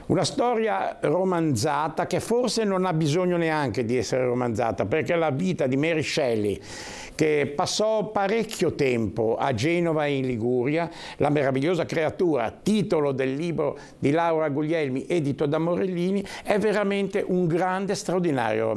Una storia romanzata che forse non ha bisogno neanche di essere romanzata, perché la vita di Mary Shelley, che passò parecchio tempo a Genova in Liguria, La meravigliosa creatura, titolo del libro di Laura Guglielmi, edito da Morellini, è veramente un grande, straordinario romanzo.